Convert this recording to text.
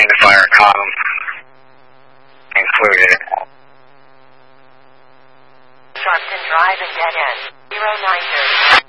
fire column included. Sharpton Drive and dead end. 0930.